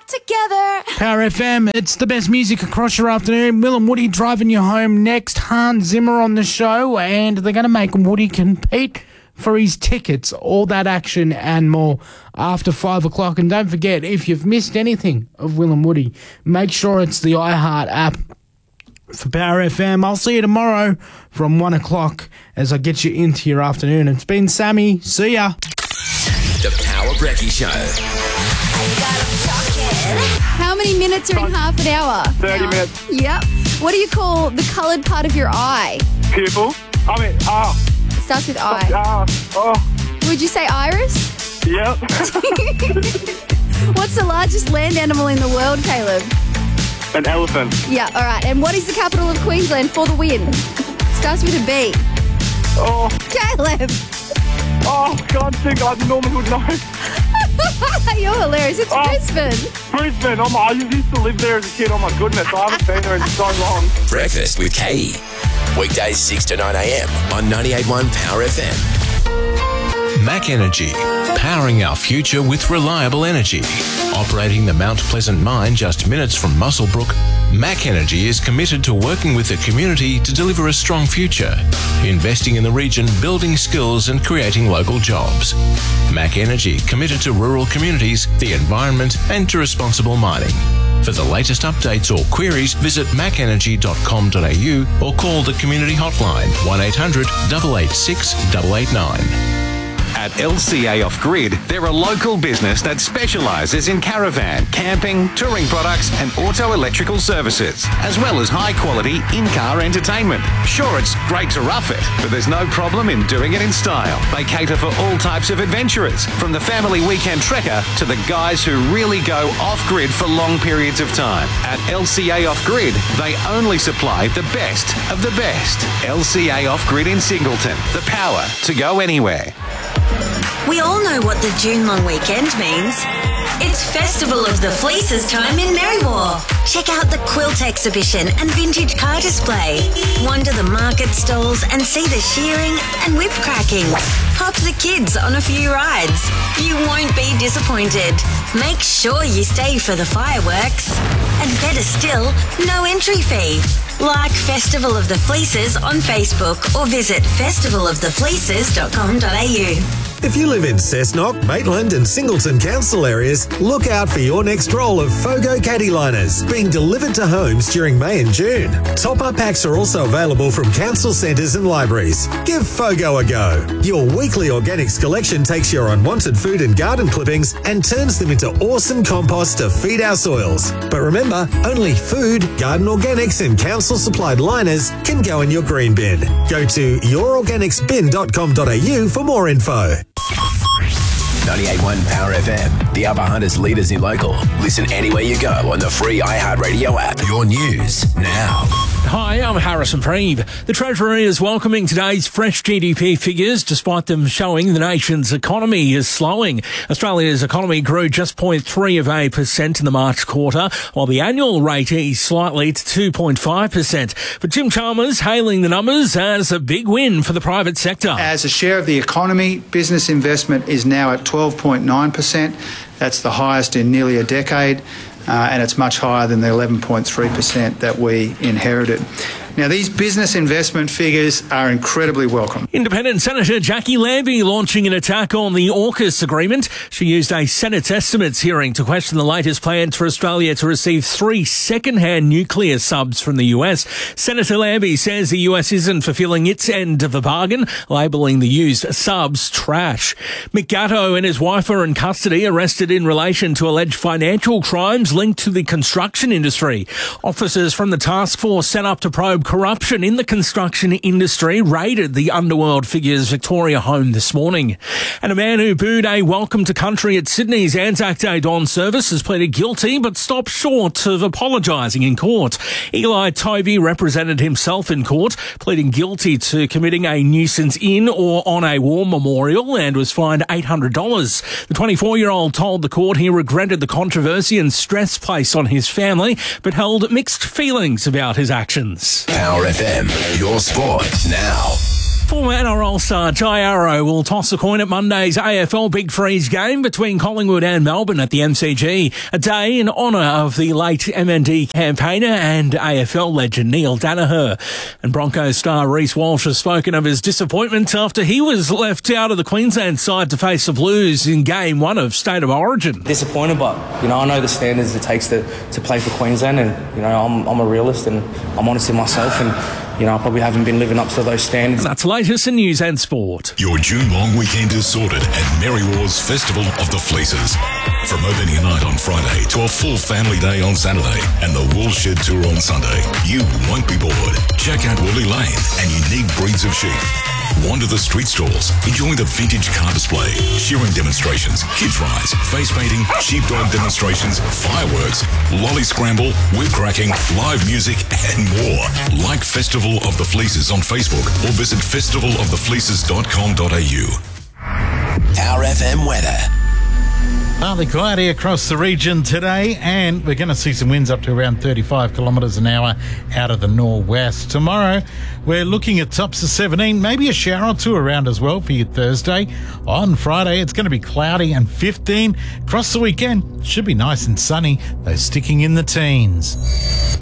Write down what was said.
together. Power FM, it's the best music across your afternoon. Will and Woody driving you home next. Hans Zimmer on the show, and they're going to make Woody compete for his tickets. All that action and more after 5 o'clock. And don't forget, if you've missed anything of Will and Woody, make sure it's the iHeart app for Power FM. I'll see you tomorrow from 1 o'clock as I get you into your afternoon. It's been Sammy. See ya. The Power Brekkie Show. How many minutes are in half an hour? 30 minutes. Yep. What do you call the coloured part of your eye? Pupil. Starts with I. Oh. Would you say iris? Yep. What's the largest land animal in the world, Caleb? An elephant. Yeah, all right. And what is the capital of Queensland for the win? Starts with a B. Oh. Caleb. Oh, God, I normally would know. You're hilarious. It's Brisbane. Brisbane. I used to live there as a kid. Oh, my goodness. I haven't been there in so long. Breakfast with Katie. Weekdays 6 to 9 a.m. on 98.1 Power FM. Mac Energy, powering our future with reliable energy. Operating the Mount Pleasant mine just minutes from Muswellbrook, Mac Energy is committed to working with the community to deliver a strong future, investing in the region, building skills and creating local jobs. Mac Energy, committed to rural communities, the environment and to responsible mining. For the latest updates or queries, visit macenergy.com.au or call the community hotline 1800 886 889. At LCA Off-Grid, they're a local business that specialises in caravan, camping, touring products and auto-electrical services, as well as high-quality in-car entertainment. Sure, it's great to rough it, but there's no problem in doing it in style. They cater for all types of adventurers, from the family weekend trekker to the guys who really go off-grid for long periods of time. At LCA Off-Grid, they only supply the best of the best. LCA Off-Grid in Singleton, the power to go anywhere. We all know what the June long weekend means. It's Festival of the Fleeces time in Merriwar. Check out the quilt exhibition and vintage car display. Wander the market stalls and see the shearing and whip cracking. Hop the kids on a few rides. You won't be disappointed. Make sure you stay for the fireworks. And better still, no entry fee. Like Festival of the Fleeces on Facebook or visit festivalofthefleeces.com.au. If you live in Cessnock, Maitland and Singleton council areas, look out for your next roll of Fogo caddy liners being delivered to homes during May and June. Top-up packs are also available from council centres and libraries. Give Fogo a go. Your weekly organics collection takes your unwanted food and garden clippings and turns them into awesome compost to feed our soils. But remember, only food, garden organics and council-supplied liners can go in your green bin. Go to yourorganicsbin.com.au for more info. 98.1 Power FM, the Upper Hunters leaders in local. Listen anywhere you go on the free iHeartRadio app. Your news now. Hi, I'm Harrison Preeve. The Treasury is welcoming today's fresh GDP figures, despite them showing the nation's economy is slowing. Australia's economy grew just 0.3% in the March quarter, while the annual rate eased slightly to 2.5%. But Jim Chalmers hailing the numbers as a big win for the private sector. As a share of the economy, business investment is now at 12.9%. That's the highest in nearly a decade. And it's much higher than the 11.3% that we inherited. Now, these business investment figures are incredibly welcome. Independent Senator Jackie Lambie launching an attack on the AUKUS agreement. She used a Senate estimates hearing to question the latest plans for Australia to receive 3 second-hand nuclear subs from the US. Senator Lambie says the US isn't fulfilling its end of the bargain, labelling the used subs trash. Mick Gatto and his wife are in custody, arrested in relation to alleged financial crimes linked to the construction industry. Officers from the task force set up to probe corruption in the construction industry raided the Underworld Figures Victoria home this morning. And a man who booed a welcome to country at Sydney's Anzac Day dawn service has pleaded guilty but stopped short of apologising in court. Eli Tovey represented himself in court, pleading guilty to committing a nuisance in or on a war memorial and was fined $800. The 24-year-old told the court he regretted the controversy and stress placed on his family, but held mixed feelings about his actions. Power FM, your sport now. Former NRL star Jai Arrow will toss a coin at Monday's AFL Big Freeze game between Collingwood and Melbourne at the MCG, a day in honour of the late MND campaigner and AFL legend Neil Danaher. And Broncos star Reece Walsh has spoken of his disappointment after he was left out of the Queensland side to face the Blues in Game 1 of State of Origin. Disappointed, but I know the standards it takes to play for Queensland, and I'm a realist and I'm honest with myself, and I probably haven't been living up to those standards. That's the latest in news and sport. Your June long weekend is sorted at Merry War's Festival of the Fleeces. From opening night on Friday to a full family day on Saturday and the Woolshed Tour on Sunday, you won't be bored. Check out Woolly Lane and unique breeds of sheep. Wander the street stalls, enjoy the vintage car display, shearing demonstrations, kids rides, face painting, sheepdog demonstrations, fireworks, lolly scramble, whip cracking, live music and more. Like Festival of the Fleeces on Facebook or visit festivalofthefleeces.com.au. Our FM weather. Partly cloudy across the region today, and we're going to see some winds up to around 35 kilometres an hour out of the northwest. Tomorrow, we're looking at tops of 17, maybe a shower or two around as well for you Thursday. On Friday, it's going to be cloudy and 15. Across the weekend, should be nice and sunny, though sticking in the teens.